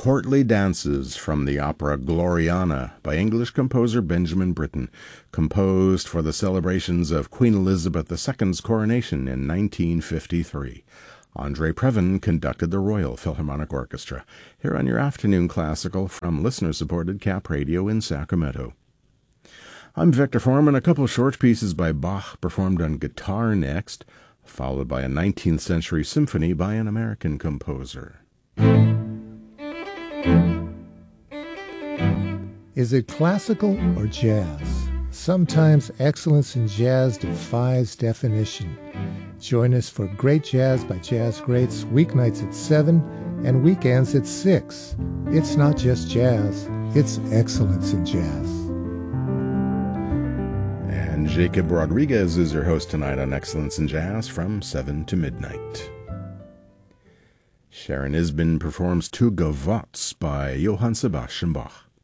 Courtly Dances from the opera Gloriana by English composer Benjamin Britten, composed for the celebrations of Queen Elizabeth II's coronation in 1953. Andre Previn conducted the Royal Philharmonic Orchestra, here on your afternoon classical from listener-supported Cap Radio in Sacramento. I'm Victor Foreman. A couple short pieces by Bach performed on guitar next, followed by a 19th century symphony by an American composer. Is it classical or jazz? Sometimes excellence in jazz defies definition. Join us for Great Jazz by Jazz Greats, weeknights at 7 and weekends at 6. It's not just jazz, it's excellence in jazz. And Jacob Rodriguez is your host tonight on Excellence in Jazz from 7 to midnight. Sharon Isbin performs two gavottes by Johann Sebastian Bach.